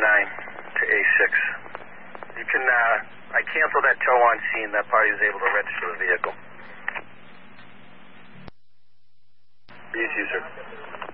to A6. You can, I canceled that tow on scene. That party was able to register the vehicle. Yes, sir.